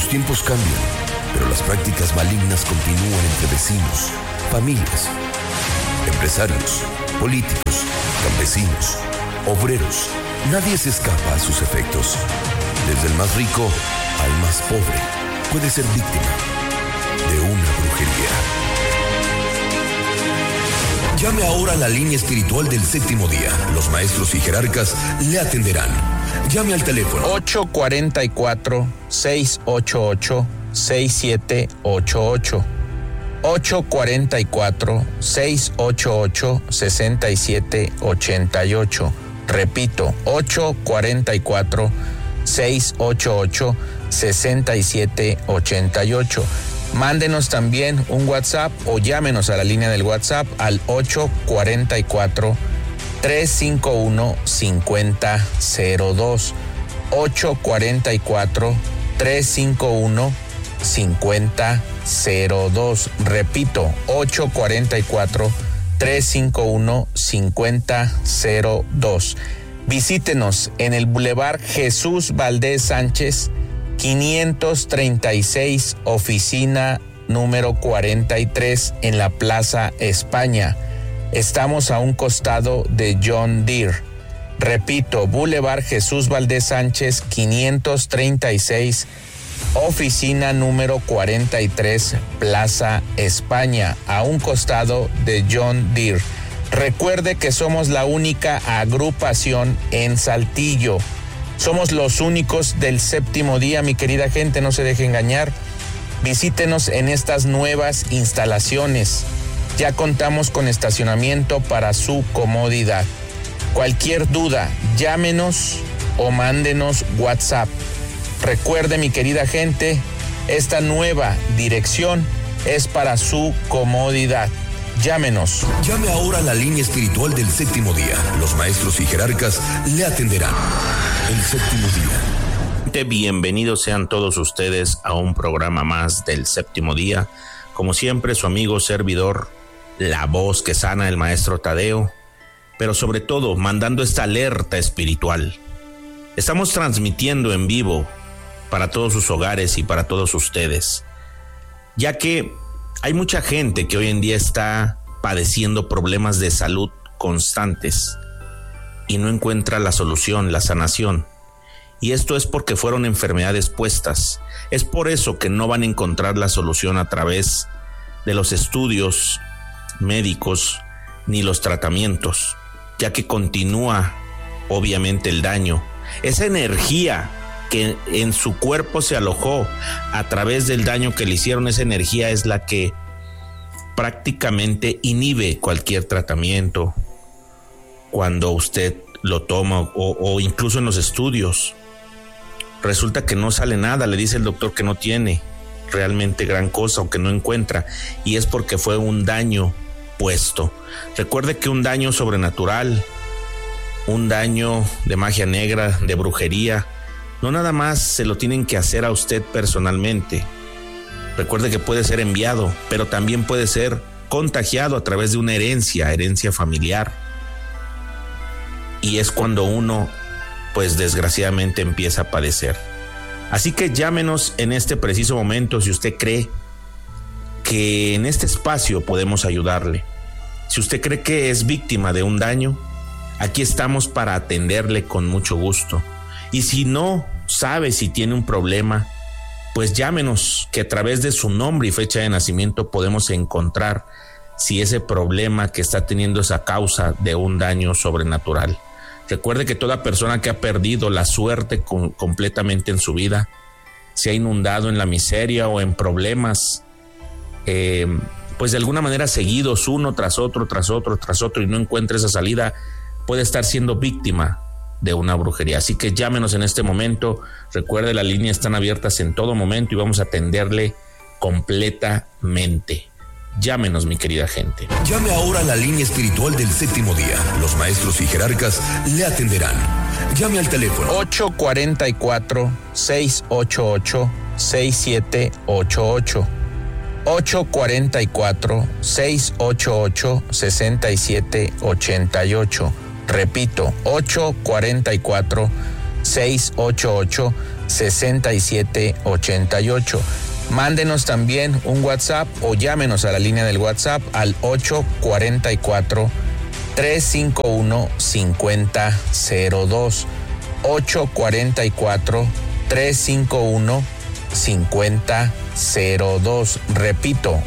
tiempos cambian, pero las prácticas malignas continúan entre vecinos, familias, empresarios, políticos, campesinos, obreros. Nadie se escapa a sus efectos. Desde el más rico al más pobre puede ser víctima de una brujería. Llame ahora a la línea espiritual del Séptimo Día. Los maestros y jerarcas le atenderán. Llame al teléfono 844-688-6788. 844-688-6788. Repito, 844-688-6788. Mándenos también un WhatsApp o llámenos a la línea del WhatsApp al 844-351-5002. 844-351-5002. Repito, 844-351-5002. Visítenos en el Boulevard Jesús Valdés Sánchez, 536, oficina número 43, en la Plaza España. Estamos a un costado de John Deere. Repito, Boulevard Jesús Valdés Sánchez, 536, oficina número 43, Plaza España, a un costado de John Deere. Recuerde que somos la única agrupación en Saltillo. Somos los únicos del Séptimo Día, mi querida gente, no se deje engañar. Visítenos en estas nuevas instalaciones. Ya contamos con estacionamiento para su comodidad. Cualquier duda, llámenos o mándenos WhatsApp. Recuerde, mi querida gente, esta nueva dirección es para su comodidad. Llámenos. Llame ahora a la línea espiritual del Séptimo Día. Los maestros y jerarcas le atenderán. El Séptimo Día. Bienvenidos sean todos ustedes a un programa más del Séptimo Día. Como siempre, su amigo servidor, la voz que sana, el maestro Tadeo, pero sobre todo mandando esta alerta espiritual. Estamos transmitiendo en vivo para todos sus hogares y para todos ustedes, ya que hay mucha gente que hoy en día está padeciendo problemas de salud constantes y no encuentra la solución, la sanación. Y esto es porque fueron enfermedades puestas. Es por eso que no van a encontrar la solución a través de los estudios médicos ni los tratamientos, ya que continúa obviamente el daño. Esa energía que en su cuerpo se alojó a través del daño que le hicieron, esa energía es la que prácticamente inhibe cualquier tratamiento cuando usted lo toma o incluso en los estudios. Resulta que no sale nada, le dice el doctor que no tiene realmente gran cosa o que no encuentra, y es porque fue un daño puesto. Recuerde que un daño sobrenatural, un daño de magia negra, de brujería, no nada más se lo tienen que hacer a usted personalmente. Recuerde que puede ser enviado, pero también puede ser contagiado a través de una herencia familiar. Y es cuando uno, pues desgraciadamente, empieza a padecer. Así que llámenos en este preciso momento si usted cree que en este espacio podemos ayudarle. Si usted cree que es víctima de un daño, aquí estamos para atenderle con mucho gusto. Y si no sabe si tiene un problema, pues llámenos, que a través de su nombre y fecha de nacimiento podemos encontrar si ese problema que está teniendo es a causa de un daño sobrenatural. Recuerde que toda persona que ha perdido la suerte completamente en su vida, se ha inundado en la miseria o en problemas, pues de alguna manera seguidos, uno tras otro, y no encuentra esa salida, puede estar siendo víctima de una brujería. Así que llámenos en este momento. Recuerde, las líneas están abiertas en todo momento y vamos a atenderle completamente. Llámenos, mi querida gente. Llame ahora a la línea espiritual del Séptimo Día. Los maestros y jerarcas le atenderán. Llame al teléfono 844-688-6788. 844-688-6788. Repito, 844-688-6788. 6788. Mándenos también un WhatsApp o llámenos a la línea del WhatsApp al 844-351-5002. 844-351-5002. Repito,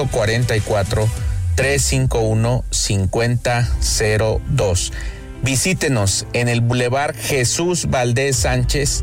844-351-5002. Visítenos en el Boulevard Jesús Valdés Sánchez,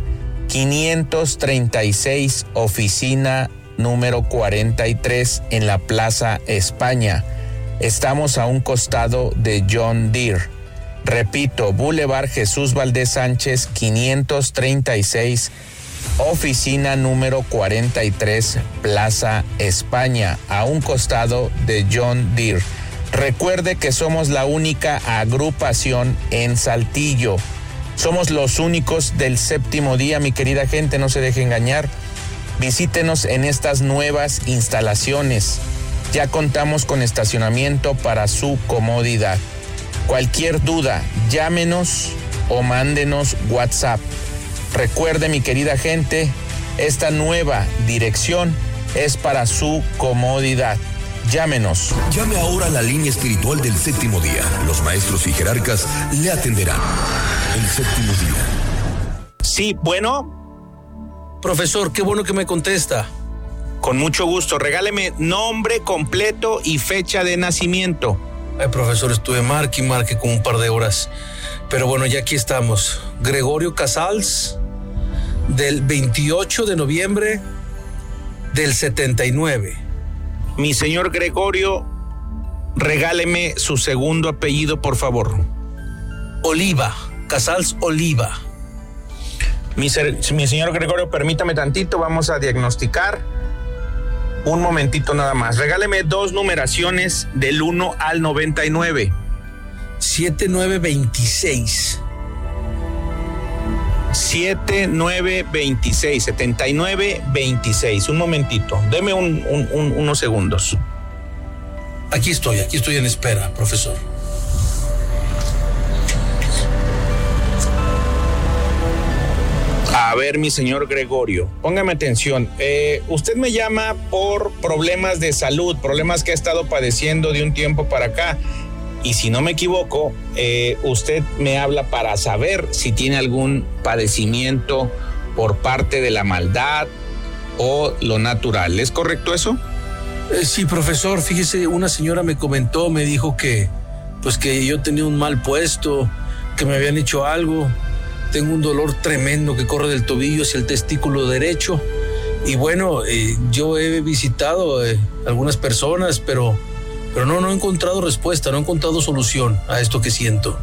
536, oficina número 43 en la Plaza España. Estamos a un costado de John Deere. Repito, Boulevard Jesús Valdés Sánchez, 536, oficina número 43, Plaza España, a un costado de John Deere. Recuerde que somos la única agrupación en Saltillo. Somos los únicos del Séptimo Día, mi querida gente, no se deje engañar. Visítenos en estas nuevas instalaciones. Ya contamos con estacionamiento para su comodidad. Cualquier duda, llámenos o mándenos WhatsApp. Recuerde, mi querida gente, esta nueva dirección es para su comodidad. Llámenos. Llame ahora a la línea espiritual del Séptimo Día. Los maestros y jerarcas le atenderán. El Séptimo Día. Sí, bueno. Profesor, qué bueno que me contesta. Con mucho gusto. Regáleme nombre completo y fecha de nacimiento. Ay, profesor, estuve marque y marque con un par de horas. Pero bueno, ya aquí estamos. Gregorio Casals, del 28 de noviembre del 79. Mi señor Gregorio, regáleme su segundo apellido, por favor. Oliva, Casals Oliva. Mi señor Gregorio, permítame tantito, vamos a diagnosticar. Un momentito nada más. Regáleme 2 numeraciones del 1 al 99. 7926. 7926, 7926. Un momentito, deme unos segundos. Aquí estoy en espera, profesor. A ver, mi señor Gregorio, póngame atención. Usted me llama por problemas de salud, problemas que ha estado padeciendo de un tiempo para acá. Y si no me equivoco, usted me habla para saber si tiene algún padecimiento por parte de la maldad o lo natural. ¿Es correcto eso? Sí, profesor. Fíjese, una señora me comentó, me dijo que yo tenía un mal puesto, que me habían hecho algo. Tengo un dolor tremendo que corre del tobillo hacia el testículo derecho. Y bueno, yo he visitado algunas personas, pero no he encontrado respuesta, no he encontrado solución a esto que siento.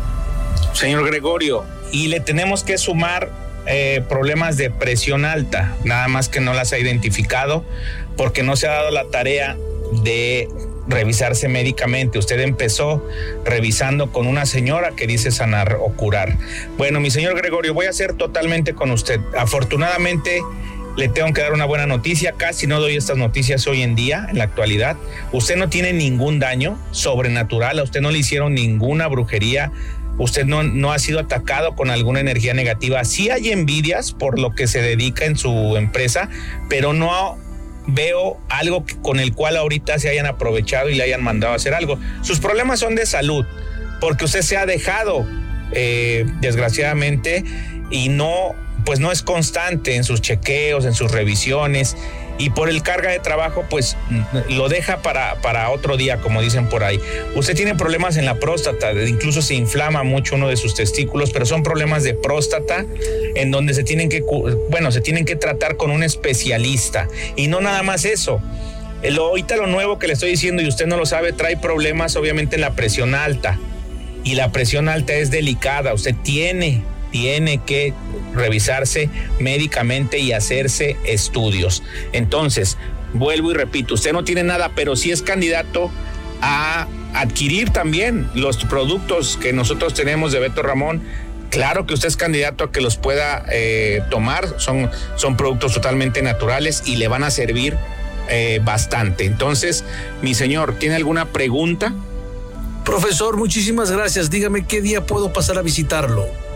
Señor Gregorio, y le tenemos que sumar problemas de presión alta, nada más que no las ha identificado porque no se ha dado la tarea de revisarse médicamente. Usted empezó revisando con una señora que dice sanar o curar. Bueno, mi señor Gregorio, voy a ser totalmente con usted. Afortunadamente, le tengo que dar una buena noticia. Casi no doy estas noticias hoy en día, en la actualidad. Usted no tiene ningún daño sobrenatural, a usted no le hicieron ninguna brujería, usted no ha sido atacado con alguna energía negativa. Sí hay envidias por lo que se dedica en su empresa, pero no veo algo con el cual ahorita se hayan aprovechado y le hayan mandado a hacer algo. Sus problemas son de salud, porque usted se ha dejado, desgraciadamente, y no es constante en sus chequeos, en sus revisiones, y por el carga de trabajo, pues lo deja para otro día, como dicen por ahí. Usted tiene problemas en la próstata, incluso se inflama mucho uno de sus testículos, pero son problemas de próstata en donde se tienen que tratar con un especialista. Y no nada más eso. Ahorita lo nuevo que le estoy diciendo, y usted no lo sabe, trae problemas obviamente en la presión alta. Y la presión alta es delicada. Usted tiene que revisarse médicamente y hacerse estudios. Entonces, vuelvo y repito, usted no tiene nada, pero sí es candidato a adquirir también los productos que nosotros tenemos de Beto Ramón. Claro que usted es candidato a que los pueda tomar. Son productos totalmente naturales y le van a servir bastante. Entonces, mi señor, ¿tiene alguna pregunta? Profesor, muchísimas gracias. Dígame qué día puedo pasar a visitarlo.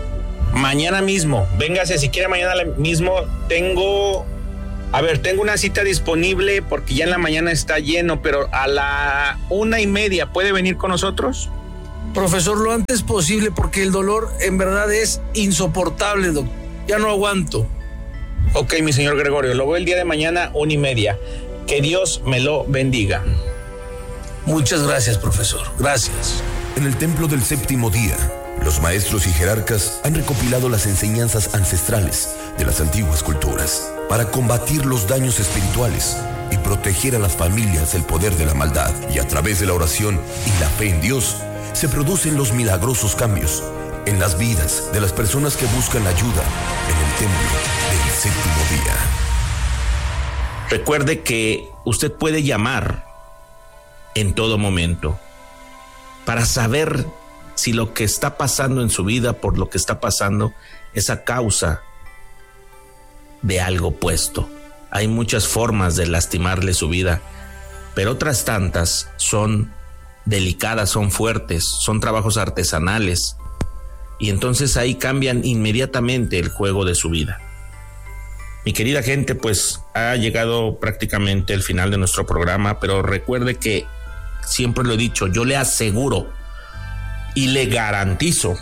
Mañana mismo, véngase si quiere mañana mismo. Tengo una cita disponible porque ya en la mañana está lleno, pero a la 1:30, ¿puede venir con nosotros? Profesor, lo antes posible, porque el dolor en verdad es insoportable, doctor. Ya no aguanto. Ok, mi señor Gregorio, lo veo el día de mañana, 1:30. Que Dios me lo bendiga. Muchas gracias, profesor. Gracias. En el templo del séptimo día, los maestros y jerarcas han recopilado las enseñanzas ancestrales de las antiguas culturas para combatir los daños espirituales y proteger a las familias del poder de la maldad. Y a través de la oración y la fe en Dios, se producen los milagrosos cambios en las vidas de las personas que buscan ayuda en el templo del séptimo día. Recuerde que usted puede llamar en todo momento para saber si lo que está pasando en su vida, por lo que está pasando, es a causa de algo opuesto. Hay muchas formas de lastimarle su vida, pero otras tantas son delicadas, son fuertes, son trabajos artesanales, y entonces ahí cambian inmediatamente el juego de su vida. Mi querida gente, pues ha llegado prácticamente el final de nuestro programa, pero recuerde que siempre lo he dicho, yo le aseguro y le garantizo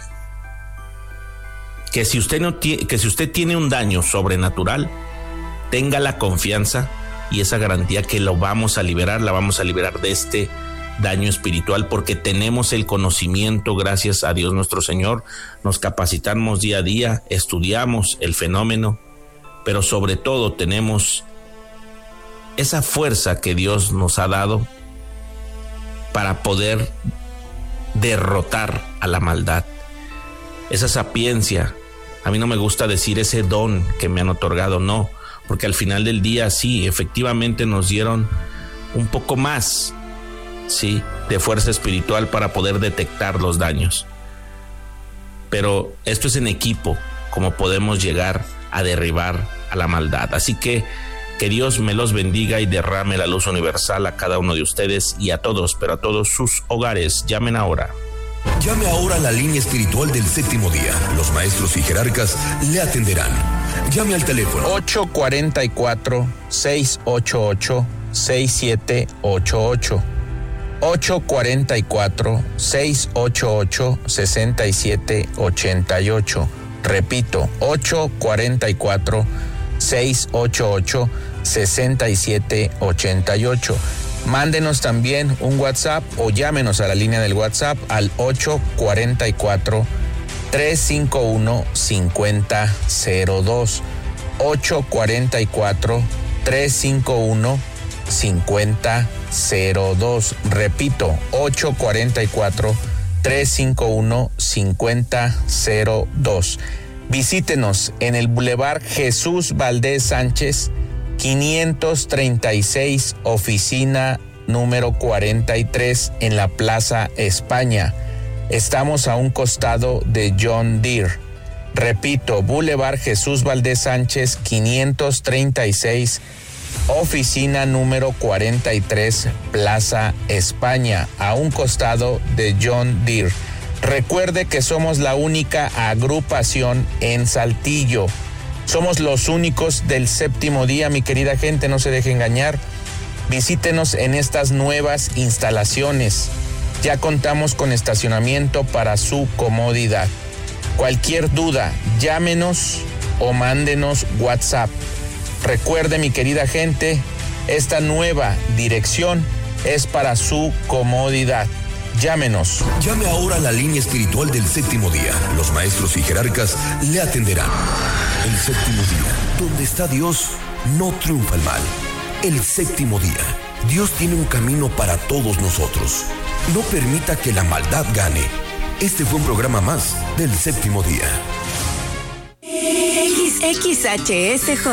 que si usted tiene un daño sobrenatural, tenga la confianza y esa garantía que la vamos a liberar de este daño espiritual, porque tenemos el conocimiento, gracias a Dios nuestro Señor, nos capacitamos día a día, estudiamos el fenómeno, pero sobre todo tenemos esa fuerza que Dios nos ha dado para poder derrotar a la maldad, esa sapiencia. A mí no me gusta decir ese don que me han otorgado, no, porque al final del día sí, efectivamente nos dieron un poco más, sí, de fuerza espiritual para poder detectar los daños. Pero esto es en equipo como podemos llegar a derribar a la maldad. Así que Dios me los bendiga y derrame la luz universal a cada uno de ustedes y a todos, pero a todos sus hogares. Llamen ahora. Llame ahora a la línea espiritual del séptimo día. Los maestros y jerarcas le atenderán. Llame al teléfono 844-688-6788. 844-688-6788. Repito, 844-688-6788. Mándenos también un WhatsApp o llámenos a la línea del WhatsApp al 844-351-5002. 844-351-5002. Repito, 844-351-5002. Visítenos en el Boulevard Jesús Valdés Sánchez, 536, oficina número 43, en la Plaza España. Estamos a un costado de John Deere. Repito, Boulevard Jesús Valdés Sánchez, 536, oficina número 43, Plaza España, a un costado de John Deere. Recuerde que somos la única agrupación en Saltillo. Somos los únicos del séptimo día, mi querida gente, no se deje engañar. Visítenos en estas nuevas instalaciones. Ya contamos con estacionamiento para su comodidad. Cualquier duda, llámenos o mándenos WhatsApp. Recuerde, mi querida gente, esta nueva dirección es para su comodidad. Llámenos. Llame ahora a la línea espiritual del séptimo día. Los maestros y jerarcas le atenderán. El séptimo día, donde está Dios, no triunfa el mal. El séptimo día, Dios tiene un camino para todos nosotros. No permita que la maldad gane. Este fue un programa más del séptimo día. XHSJ